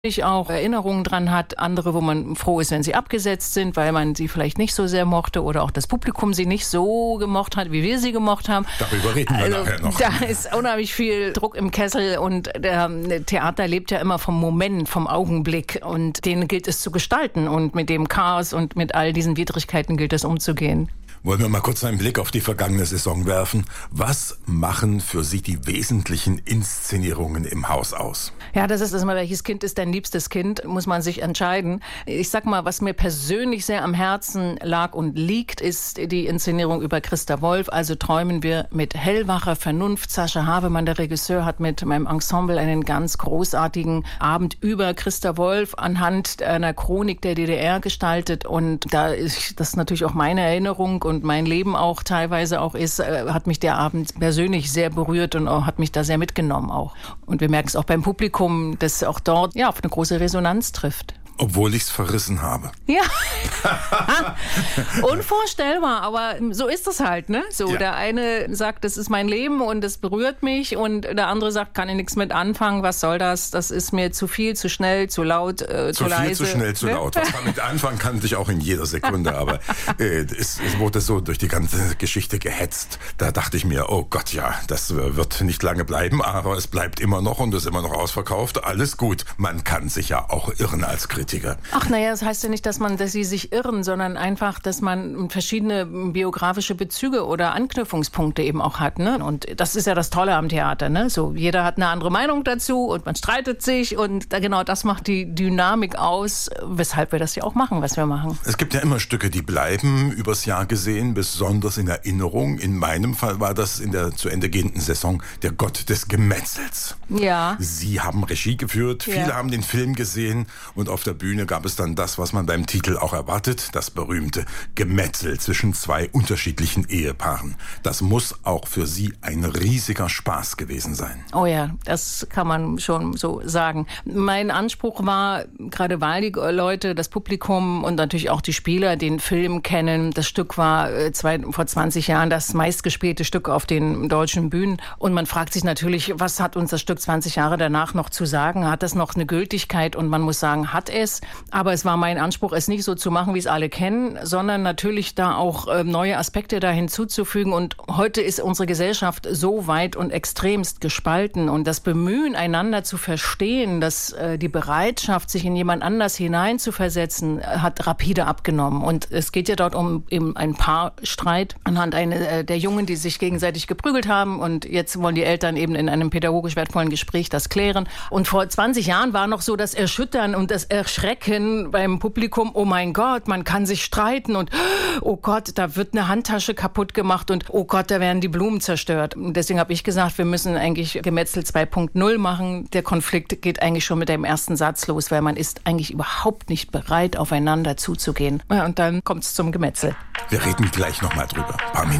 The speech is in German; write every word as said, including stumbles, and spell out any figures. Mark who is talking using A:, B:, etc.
A: ich auch Erinnerungen dran hat, andere, wo man froh ist, wenn sie abgesetzt sind, weil man sie vielleicht nicht so sehr mochte oder auch das Publikum sie nicht so gemocht hat, wie wir sie gemocht haben.
B: Darüber reden wir
A: also,
B: nachher noch.
A: Da ist unheimlich viel Druck im Kessel und der Theater lebt ja immer vom Moment, vom Augenblick und den gilt es zu gestalten und mit dem Chaos und mit all diesen Widrigkeiten gilt es umzugehen.
B: Wollen wir mal kurz einen Blick auf die vergangene Saison werfen? Was machen für Sie die wesentlichen Inszenierungen im Haus aus?
A: Ja, das ist erstmal, welches Kind ist dein liebstes Kind, muss man sich entscheiden. Ich sag mal, was mir persönlich sehr am Herzen lag und liegt, ist die Inszenierung über Christa Wolf. Also träumen wir mit hellwacher Vernunft. Sascha Havemann, der Regisseur, hat mit meinem Ensemble einen ganz großartigen Abend über Christa Wolf anhand einer Chronik der D D R gestaltet. Und da ist das natürlich auch meine Erinnerung und mein Leben auch teilweise auch ist, äh, hat mich der Abend persönlich sehr berührt und auch, hat mich da sehr mitgenommen auch. Und wir merken es auch beim Publikum, dass auch dort ja auf eine große Resonanz trifft.
B: Obwohl ich es verrissen habe.
A: Ja, unvorstellbar, aber so ist es halt, ne? So, ja. Der eine sagt, das ist mein Leben und das berührt mich und der andere sagt, kann ich nichts mit anfangen, was soll das? Das ist mir zu viel, zu schnell, zu laut, äh, zu, zu leise.
B: Zu viel, zu schnell, zu laut. Was damit anfangen kann ich auch in jeder Sekunde, aber äh, es, es wurde so durch die ganze Geschichte gehetzt. Da dachte ich mir, oh Gott, ja, das wird nicht lange bleiben, aber es bleibt immer noch und ist immer noch ausverkauft. Alles gut. Man kann sich ja auch irren als Kritiker.
A: Ach naja, das heißt ja nicht, dass man, dass sie sich irren, sondern einfach, dass man verschiedene biografische Bezüge oder Anknüpfungspunkte eben auch hat, ne? Und das ist ja das Tolle am Theater, ne? So, jeder hat eine andere Meinung dazu und man streitet sich und da, genau das macht die Dynamik aus, weshalb wir das ja auch machen, was wir machen.
B: Es gibt ja immer Stücke, die bleiben übers Jahr gesehen, besonders in Erinnerung. In meinem Fall war das in der zu Ende gehenden Saison der Gott des Gemetzels.
A: Ja.
B: Sie haben Regie geführt, viele
A: ja.
B: haben den Film gesehen und auf der Bühne gab es dann das, was man beim Titel auch erwartet, das berühmte Gemetzel zwischen zwei unterschiedlichen Ehepaaren. Das muss auch für Sie ein riesiger Spaß gewesen sein.
A: Oh ja, das kann man schon so sagen. Mein Anspruch war, gerade weil die Leute, das Publikum und natürlich auch die Spieler den Film kennen, das Stück war äh, zwei, vor zwanzig Jahren das meistgespielte Stück auf den deutschen Bühnen und man fragt sich natürlich, was hat uns das Stück zwanzig Jahre danach noch zu sagen? Hat das noch eine Gültigkeit? Und man muss sagen, hat es. Aber es war mein Anspruch, es nicht so zu machen, wie es alle kennen, sondern natürlich da auch äh, neue Aspekte da hinzuzufügen. Und heute ist unsere Gesellschaft so weit und extremst gespalten. Und das Bemühen, einander zu verstehen, dass äh, die Bereitschaft, sich in jemand anders hineinzuversetzen, äh, hat rapide abgenommen. Und es geht ja dort um eben einen Paarstreit anhand eine, äh, der Jungen, die sich gegenseitig geprügelt haben. Und jetzt wollen die Eltern eben in einem pädagogisch wertvollen Gespräch das klären. Und vor zwanzig Jahren war noch so das Erschüttern und das Erschrecken beim Publikum, oh mein Gott, man kann sich streiten und oh Gott, da wird eine Handtasche kaputt gemacht und oh Gott, da werden die Blumen zerstört. Und deswegen habe ich gesagt, wir müssen eigentlich Gemetzel zwei Punkt null machen. Der Konflikt geht eigentlich schon mit dem ersten Satz los, weil man ist eigentlich überhaupt nicht bereit, aufeinander zuzugehen. Ja, und dann kommt es zum Gemetzel.
B: Wir reden gleich nochmal drüber. Ein paar Minuten.